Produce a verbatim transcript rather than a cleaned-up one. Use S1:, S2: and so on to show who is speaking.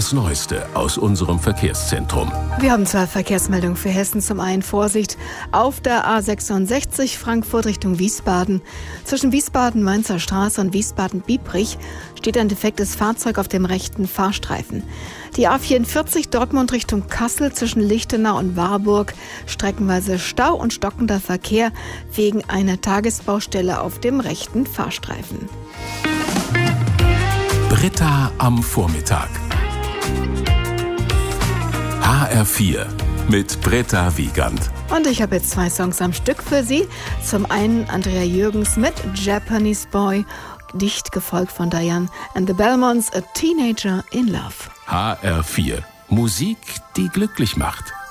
S1: das Neueste aus unserem Verkehrszentrum.
S2: Wir haben zwei Verkehrsmeldungen für Hessen. Zum einen Vorsicht auf der A sechsundsechzig Frankfurt Richtung Wiesbaden. Zwischen Wiesbaden-Mainzer Straße und Wiesbaden-Biebrich steht ein defektes Fahrzeug auf dem rechten Fahrstreifen. Die A vierundvierzig Dortmund Richtung Kassel zwischen Lichtenau und Warburg. Streckenweise Stau und stockender Verkehr wegen einer Tagesbaustelle auf dem rechten Fahrstreifen.
S1: Britta am Vormittag. H R vier mit Britta Wiegand.
S2: Und ich habe jetzt zwei Songs am Stück für Sie. Zum einen Andrea Jürgens mit Japanese Boy, dicht gefolgt von Diane and the Belmonts, A Teenager in Love.
S1: H R vier. Musik, die glücklich macht.